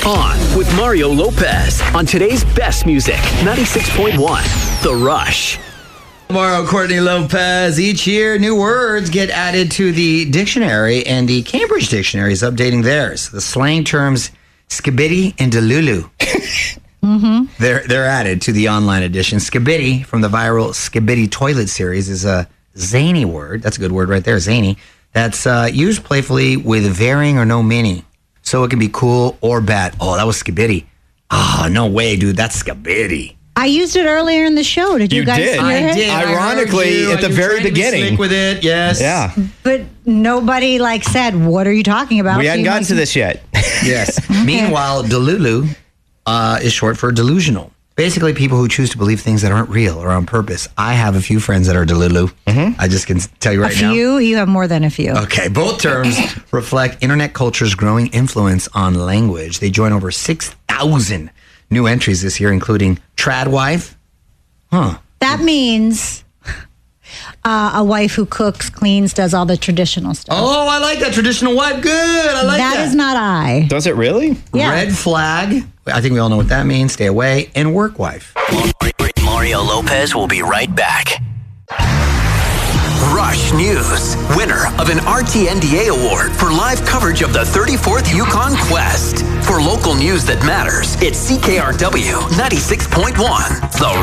On with Mario Lopez on today's best music, 96.1 The Rush. Tomorrow, Courtney Lopez. Each year, new words get added to the dictionary, and the Cambridge Dictionary is updating theirs. The slang terms skibidi and delulu. They're added to the online edition. Skibidi, from the viral Skibidi Toilet series, is a zany word. That's a good word right there, zany. That's used playfully with varying or no meaning. So it can be cool or bad. Oh, that was skibidi. Oh, no way, dude. That's skibidi. I used it earlier in the show. Did you guys did. hear I it? did. Ironically, at the very beginning. Slick with it, yes. Yeah. But nobody said, what are you talking about? We hadn't gotten to this yet. Yes. Meanwhile, delulu is short for delusional. Basically, people who choose to believe things that aren't real or on purpose. I have a few friends that are delulu. I just can tell you right now. A few? You have more than a few. Okay, both terms reflect internet culture's growing influence on language. They join over 6,000 new entries this year, including tradwife. That means a wife who cooks, cleans, does all the traditional stuff. Oh, I like that. Traditional wife. Good. I like that. That is not I. Does it really? Yeah. Red flag. I think we all know what that means. Stay away. And work wife. Mario Lopez will be right back. Rush News, winner of an RTNDA award for live coverage of the 34th Yukon Quest. For local news that matters, it's CKRW 96.1. The